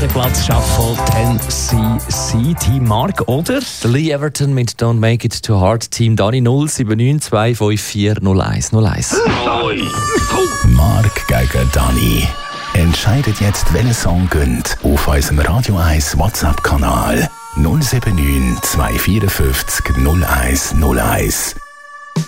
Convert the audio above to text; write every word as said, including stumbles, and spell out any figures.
vierten Platz Shuffle Tennessee Team Mark oder Lee Everton mit Don't Make It Too Hard. Team Dani null sieben neun zwei fünf vier null eins null eins. Mark gegen Dani. Entscheidet jetzt, welcher Song gönnt auf unserem Radio eins WhatsApp-Kanal null sieben neun zwei vier fünf null eins null eins.